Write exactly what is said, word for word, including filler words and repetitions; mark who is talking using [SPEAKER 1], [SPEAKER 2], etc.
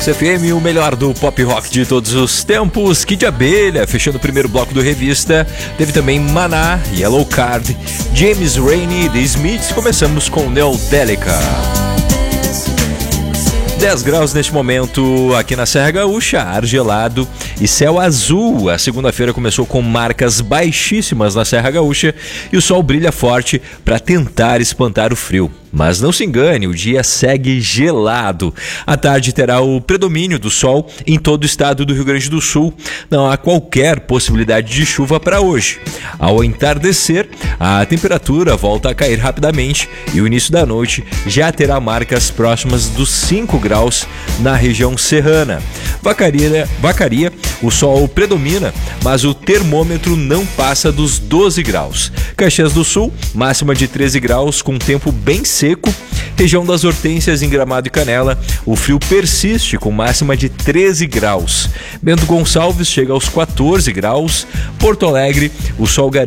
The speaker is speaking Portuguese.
[SPEAKER 1] C F M, o melhor do pop rock de todos os tempos. Kid Abelha, fechando o primeiro bloco do Revista. Teve também Maná, Yellow Card, James Rainey, The Smiths. Começamos com Neodélica. dez graus neste momento aqui na Serra Gaúcha, ar gelado e céu azul. A segunda-feira começou com marcas baixíssimas na Serra Gaúcha e o sol brilha forte para tentar espantar o frio. Mas não se engane, o dia segue gelado. À tarde terá o predomínio do sol em todo o estado do Rio Grande do Sul. Não há qualquer possibilidade de chuva para hoje. Ao entardecer, a temperatura volta a cair rapidamente e o início da noite já terá marcas próximas dos cinco graus na região serrana. Vacaria, Vacaria, o sol predomina, mas o termômetro não passa dos doze graus. Caxias do Sul, máxima de treze graus com tempo bem seco. Região das Hortênsias em Gramado e Canela, o frio persiste com máxima de treze graus. Bento Gonçalves chega aos quatorze graus. Porto Alegre, o sol garante